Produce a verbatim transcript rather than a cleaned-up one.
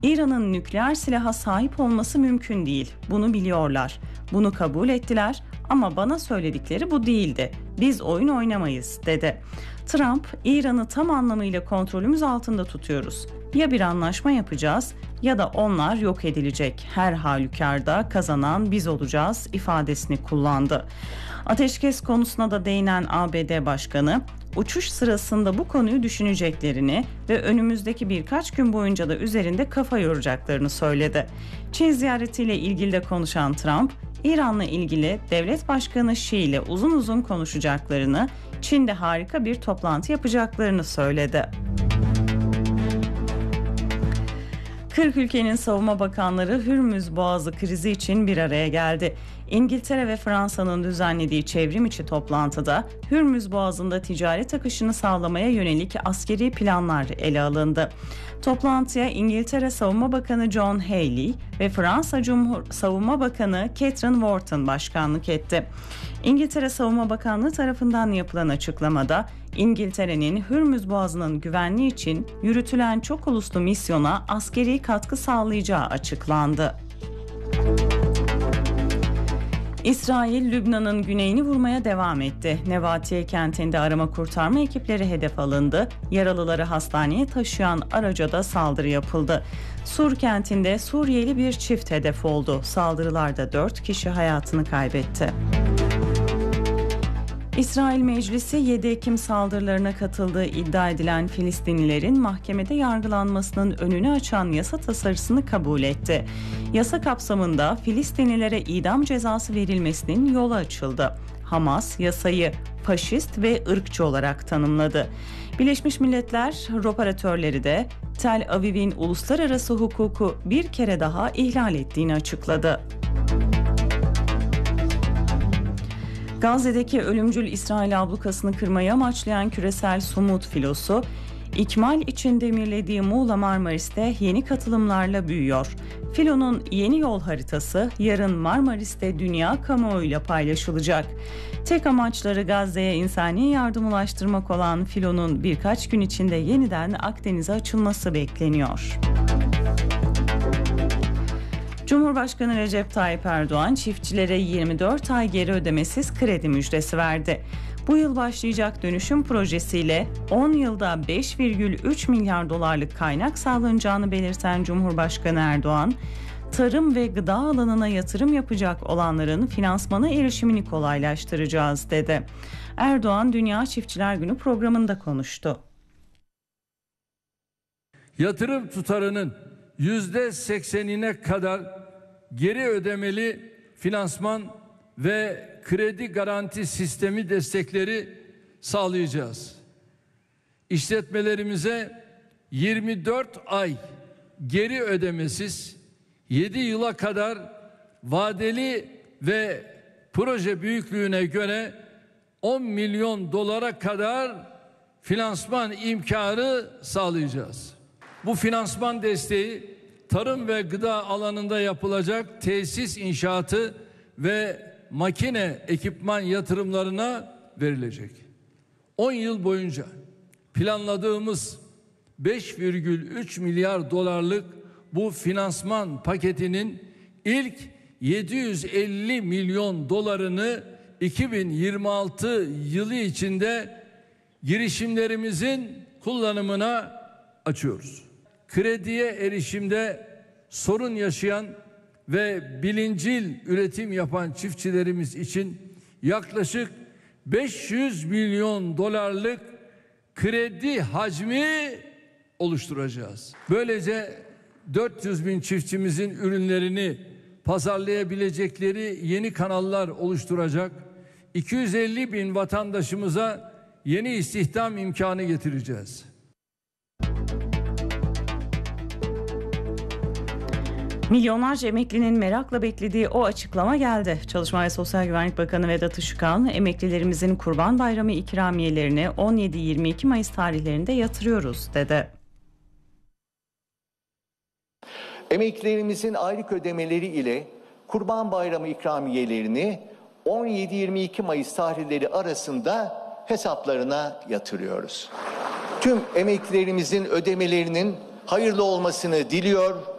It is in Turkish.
İran'ın nükleer silaha sahip olması mümkün değil. Bunu biliyorlar. Bunu kabul ettiler ama bana söyledikleri bu değildi. Biz oyun oynamayız, dedi. Trump, İran'ı tam anlamıyla kontrolümüz altında tutuyoruz. Ya bir anlaşma yapacağız ya da onlar yok edilecek. Her halükarda kazanan biz olacağız ifadesini kullandı. Ateşkes konusuna da değinen A B D Başkanı, uçuş sırasında bu konuyu düşüneceklerini ve önümüzdeki birkaç gün boyunca da üzerinde kafa yoracaklarını söyledi. Çin ziyaretiyle ilgili de konuşan Trump, İran'la ilgili devlet başkanı Şi ile uzun uzun konuşacaklarını, Çin'de harika bir toplantı yapacaklarını söyledi. kırk ülkenin savunma bakanları Hürmüz Boğazı krizi için bir araya geldi. İngiltere ve Fransa'nın düzenlediği çevrim içi toplantıda Hürmüz Boğazı'nda ticaret akışını sağlamaya yönelik askeri planlar ele alındı. Toplantıya İngiltere Savunma Bakanı John Healey ve Fransa Cumhur Savunma Bakanı Catherine Wharton başkanlık etti. İngiltere Savunma Bakanlığı tarafından yapılan açıklamada İngiltere'nin Hürmüz Boğazı'nın güvenliği için yürütülen çok uluslu misyona askeri katkı sağlayacağı açıklandı. İsrail, Lübnan'ın güneyini vurmaya devam etti. Nebatiye kentinde arama kurtarma ekipleri hedef alındı. Yaralıları hastaneye taşıyan araca da saldırı yapıldı. Sur kentinde Suriyeli bir çift hedef oldu. Saldırılarda dört kişi hayatını kaybetti. İsrail Meclisi yedi Ekim saldırılarına katıldığı iddia edilen Filistinlilerin mahkemede yargılanmasının önünü açan yasa tasarısını kabul etti. Yasa kapsamında Filistinlilere idam cezası verilmesinin yolu açıldı. Hamas yasayı faşist ve ırkçı olarak tanımladı. Birleşmiş Milletler operatörleri de Tel Aviv'in uluslararası hukuku bir kere daha ihlal ettiğini açıkladı. Gazze'deki ölümcül İsrail ablukasını kırmayı amaçlayan küresel Sumut filosu, ikmal için demirlediği Muğla Marmaris'te yeni katılımlarla büyüyor. Filonun yeni yol haritası yarın Marmaris'te dünya kamuoyuyla paylaşılacak. Tek amaçları Gazze'ye insani yardım ulaştırmak olan filonun birkaç gün içinde yeniden Akdeniz'e açılması bekleniyor. Cumhurbaşkanı Recep Tayyip Erdoğan çiftçilere yirmi dört ay geri ödemesiz kredi müjdesi verdi. Bu yıl başlayacak dönüşüm projesiyle on yılda beş virgül üç milyar dolarlık kaynak sağlanacağını belirten Cumhurbaşkanı Erdoğan, tarım ve gıda alanına yatırım yapacak olanların finansmana erişimini kolaylaştıracağız dedi. Erdoğan Dünya Çiftçiler Günü programında konuştu. Yatırım tutarının yüzde seksenine kadar geri ödemeli finansman ve kredi garanti sistemi destekleri sağlayacağız. İşletmelerimize yirmi dört ay geri ödemesiz, yedi yıla kadar vadeli ve proje büyüklüğüne göre on milyon dolara kadar finansman imkanı sağlayacağız. Bu finansman desteği tarım ve gıda alanında yapılacak tesis inşaatı ve makine ekipman yatırımlarına verilecek. on yıl boyunca planladığımız beş virgül üç milyar dolarlık bu finansman paketinin ilk yedi yüz elli milyon dolarını iki bin yirmi altı yılı içinde girişimlerimizin kullanımına açıyoruz. Krediye erişimde sorun yaşayan ve bilincil üretim yapan çiftçilerimiz için yaklaşık beş yüz milyon dolarlık kredi hacmi oluşturacağız. Böylece dört yüz bin çiftçimizin ürünlerini pazarlayabilecekleri yeni kanallar oluşturacak, iki yüz elli bin vatandaşımıza yeni istihdam imkanı getireceğiz. Milyonlarca emeklinin merakla beklediği o açıklama geldi. Çalışma ve Sosyal Güvenlik Bakanı Vedat Işıkhan, emeklilerimizin Kurban Bayramı ikramiyelerini on yedi yirmi iki Mayıs tarihlerinde yatırıyoruz dedi. Emeklilerimizin aylık ödemeleri ile Kurban Bayramı ikramiyelerini on yedi yirmi iki Mayıs tarihleri arasında hesaplarına yatırıyoruz. Tüm emeklilerimizin ödemelerinin hayırlı olmasını diliyor.